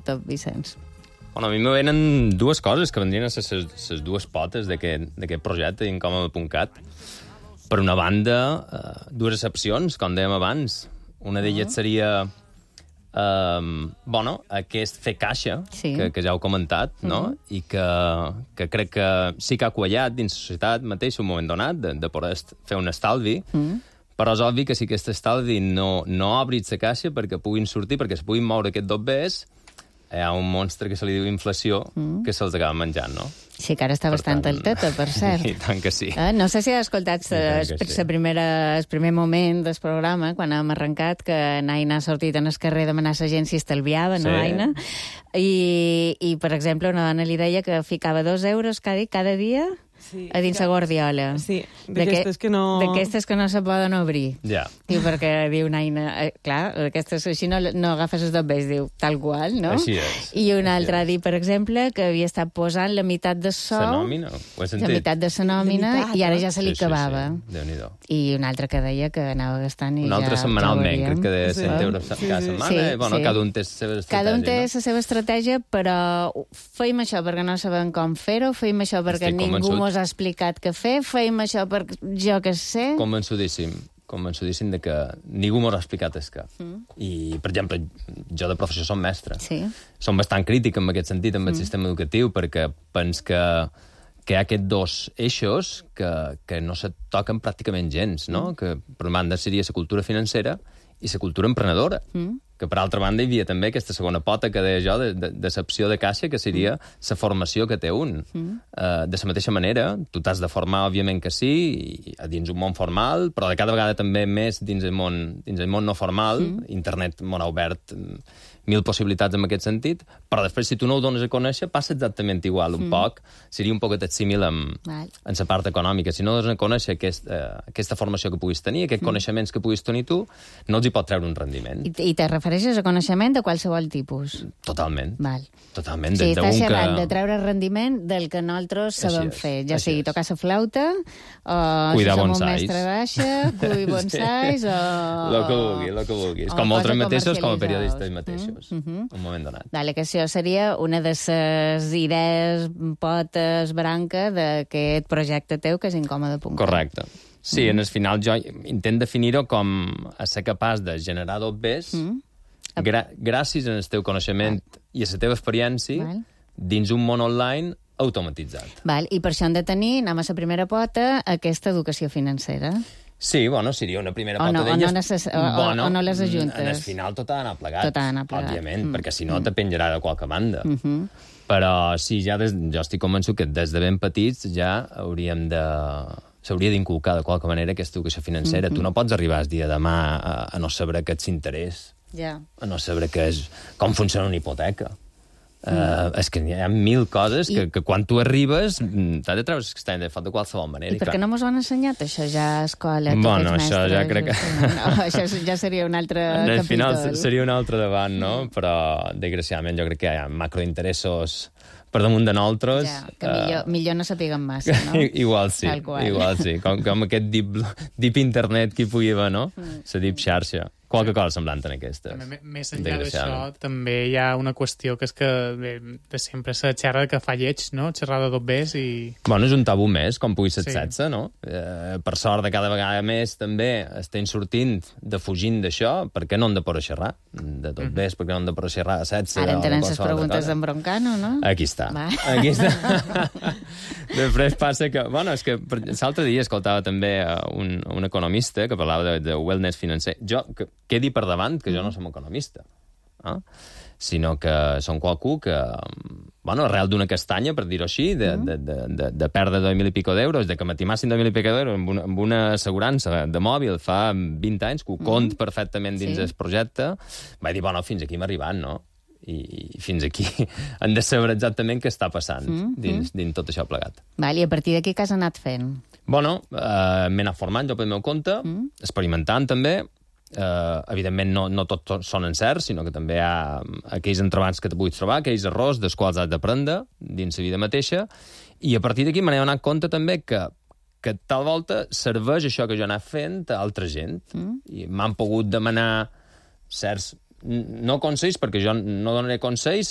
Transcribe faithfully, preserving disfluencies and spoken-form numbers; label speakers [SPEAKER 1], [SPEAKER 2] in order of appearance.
[SPEAKER 1] startup, Vicenç?
[SPEAKER 2] Bueno, a mi me venen dues coses que vendrien a ser les dues potes d'aquest projecte d'incòmode punt cat. Per una banda, uh, dues excepcions, com dèiem abans. Una d'elles uh-huh. seria uh, bueno, aquest fer caixa, sí. que, que ja heu comentat, uh-huh. no? I que, que crec que sí que ha quallat dins la societat mateix un moment donat de, de poder fer un estalvi, uh-huh. però és obvi que si aquest estalvi no, no obris la caixa perquè puguin sortir, perquè es puguin moure aquests dos bés, hi ha un monstre que se li diu inflació mm. que se'ls acaba menjant, no?
[SPEAKER 1] Sí, que ara està per bastant tant... alteta, per cert.
[SPEAKER 2] I tant que sí.
[SPEAKER 1] Eh? No sé si has escoltat el sí. primer moment del programa, quan hem arrencat, que n'Aina ha sortit en el carrer a demanar a la gent si estalviava, sí. no, Aina? I, I, per exemple, una dona li deia que ficava dos euros cada, cada dia... Sí, a dins la guardiola.
[SPEAKER 3] Sí, d'aquestes que no...
[SPEAKER 1] D'aquestes que no se poden obrir.
[SPEAKER 2] Ja.
[SPEAKER 1] Diu, perquè diu Naina... Eh, clar, aquestes així no, no agafes els dos bés, diu, tal qual, no?
[SPEAKER 2] Així és.
[SPEAKER 1] I una altra ha dit, per exemple, que havia estat posant la meitat de sou...
[SPEAKER 2] La nòmina, ho he sentit.
[SPEAKER 1] La meitat de la nòmina, i ara ja se li
[SPEAKER 2] sí,
[SPEAKER 1] acabava.
[SPEAKER 2] Sí, sí. Déu-n'hi-do.
[SPEAKER 1] I una altra que deia que anava gastant i
[SPEAKER 2] una
[SPEAKER 1] ja...
[SPEAKER 2] Una altra setmanalment, crec que de cent
[SPEAKER 1] sí.
[SPEAKER 2] euros
[SPEAKER 1] sí,
[SPEAKER 2] cada
[SPEAKER 1] sí.
[SPEAKER 2] setmana.
[SPEAKER 1] Sí,
[SPEAKER 2] eh? Bueno,
[SPEAKER 1] sí.
[SPEAKER 2] cada un té la seva estratègia.
[SPEAKER 1] Cada un té
[SPEAKER 2] no?
[SPEAKER 1] la seva estratègia, però feim això perquè no sabem com fer-ho, feim això perquè
[SPEAKER 2] Estic
[SPEAKER 1] ningú
[SPEAKER 2] convençut.
[SPEAKER 1] mos ha explicat què fer, feim això perquè jo que sé...
[SPEAKER 2] Convençudíssim, convençudíssim de que ningú m'ho ha explicat és que. Mm. I, per exemple, jo de professió som mestre.
[SPEAKER 1] Sí.
[SPEAKER 2] Som bastant crític en aquest sentit, amb el mm. sistema educatiu, perquè pens que, que hi ha aquests dos eixos que, que no se toquen pràcticament gens, no? Mm. Que, per una banda, seria la cultura financera i la cultura emprenedora. Mm. Que, per altra banda, hi havia també aquesta segona pota que deia jo, de, de, de l'opció de caixa, que seria la formació que té un. Mm. Uh, de la mateixa manera, tu t'has de formar, òbviament que sí, i, dins un món formal, però de cada vegada també més dins el món, dins el món no formal. Mm. Internet m'ho ha obert mil possibilitats en aquest sentit, però després, si tu no ho dones a conèixer, passa exactament igual, un mm. poc. Seria un poquet símil amb, en la part econòmica. Si no dones a conèixer aquest, uh, aquesta formació que puguis tenir, aquests mm. coneixements que puguis tenir tu, no els hi pot treure un rendiment.
[SPEAKER 1] I, i te refereixes a coneixement de qualsevol tipus?
[SPEAKER 2] Totalment.
[SPEAKER 1] Val.
[SPEAKER 2] Totalment.
[SPEAKER 1] Sí, estàs xerrant
[SPEAKER 2] que...
[SPEAKER 1] de treure rendiment del que nosaltres sabem fer. Ja sigui
[SPEAKER 2] és.
[SPEAKER 1] tocar la flauta, o
[SPEAKER 2] cuidar
[SPEAKER 1] si som
[SPEAKER 2] bonsais.
[SPEAKER 1] un mestre baixa, cuidar bonsais, o...
[SPEAKER 2] Lo que vulgui, lo que vulgui. Com vosaltres mateixos, com a periodistes mateixos. Mm -hmm. Un moment donat.
[SPEAKER 1] Vale, que això seria una de les idees, potes, branca d'aquest projecte teu, que és incòmode punt cat.
[SPEAKER 2] Correcte. Sí, mm. en el final jo intent definir-ho com a ser capaç de generar dos bés mm. gra gràcies al teu coneixement Val. I a la teva experiència Val. Dins un món online automatitzat.
[SPEAKER 1] Val. I per això hem de tenir, anem a la primera pota, aquesta educació financera.
[SPEAKER 2] Sí, bueno, seria una primera
[SPEAKER 1] o
[SPEAKER 2] pota
[SPEAKER 1] no,
[SPEAKER 2] d'elles.
[SPEAKER 1] O, no necess... o,
[SPEAKER 2] bueno,
[SPEAKER 1] o no les ajuntes.
[SPEAKER 2] En el final tot ha d'anar plegat.
[SPEAKER 1] Tot ha d'anar plegat.
[SPEAKER 2] Òbviament,
[SPEAKER 1] mm.
[SPEAKER 2] perquè si no te penjarà de qualque banda.
[SPEAKER 1] Mm -hmm.
[SPEAKER 2] Però sí, ja des, jo estic convençut que des de ben petits ja hauríem de... s'hauria d'inculcar de qualque manera aquesta educació financera. Mm -hmm. Tu no pots arribar el dia de demà a, a no saber què és interès.
[SPEAKER 1] Yeah.
[SPEAKER 2] A no saber què és, com funciona una hipoteca. Uh, és que hi ha mil coses que, I... que quan tu arribes t'has de treure que estan de fot de qualsevol manera.
[SPEAKER 1] I per què no mos ho han ensenyat, això, ja a escola, tots
[SPEAKER 2] bueno,
[SPEAKER 1] els mestres?
[SPEAKER 2] Això ja crec que...
[SPEAKER 1] No, això ja seria un altre
[SPEAKER 2] en el
[SPEAKER 1] capítol.
[SPEAKER 2] final seria un altre debat, no? Mm. Però, desgraciadament, jo crec que hi ha macrointeressos per damunt de nosaltres.
[SPEAKER 1] Ja, que millor, uh... millor no sapiguem massa, no?
[SPEAKER 2] igual sí, igual sí. Com, com aquest deep, deep internet que hi pugui haver, no? Mm. La deep xarxa. Qualque cosa semblant en aquestes.
[SPEAKER 4] També, més enllà d'això, també hi ha una qüestió que és que de, de sempre se xerra que fa lleig, no? Xerrar de dos bés i...
[SPEAKER 2] Bueno, és un tabú més, com pugui ser
[SPEAKER 4] sí.
[SPEAKER 2] setze, no? Eh, per sort, de cada vegada més, també estem sortint de fugint d'això. Per què no hem de poder xerrar? De tot mm-hmm. bés, per què no hem de poder xerrar a setze?
[SPEAKER 1] Ara en tenen les preguntes d'en Broncano, no?
[SPEAKER 2] Aquí està.
[SPEAKER 1] Va.
[SPEAKER 2] Aquí està. Després passa que... Bueno, és que l'altre dia escoltava també un, un economista que parlava de, de wellness financer. Jo... Que, quedi per davant que jo no som economista, eh? Sinó que som qualcú que, bueno, arrel d'una castanya, per dir-ho així, de, de, de, de, de perdre dos mil i pico d'euros, de que m'atimassin dos mil i pico d'euros amb, una, amb una assegurança de mòbil fa vint anys, que ho cont mm. perfectament dins sí. el projecte, vaig dir, bueno, fins aquí hem arribat, no? I, i fins aquí hem de saber exactament què està passant mm. dins, dins tot això plegat.
[SPEAKER 1] Val, i a partir d'aquí què has anat fent?
[SPEAKER 2] Bueno, eh, m'he anat formant jo pel meu compte, mm. experimentant també. Uh, evidentment no, no tots són encerts, sinó que també hi ha aquells entrebats que te puguis trobar, aquells errors dels quals has d'aprendre dins la vida mateixa, i a partir d'aquí m'he donat compte també que, que tal volta serveix això que jo he anat fent a altra gent, mm. i m'han pogut demanar certs, no consells, perquè jo no donaré consells,